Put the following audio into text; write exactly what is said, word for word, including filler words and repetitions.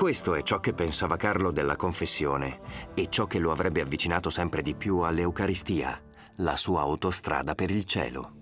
Questo è ciò che pensava Carlo della confessione e ciò che lo avrebbe avvicinato sempre di più all'Eucaristia, la sua autostrada per il cielo.